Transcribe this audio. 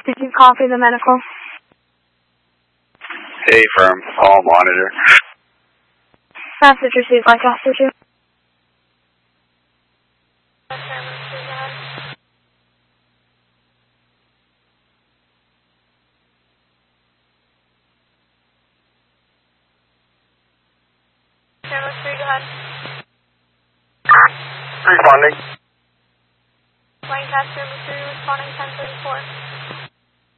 Did you call for the medical? Hey, firm. Call monitor. Message received, Lancaster 2. Channel 3, go ahead. Responding. Lancaster, Missouri, responding 1034.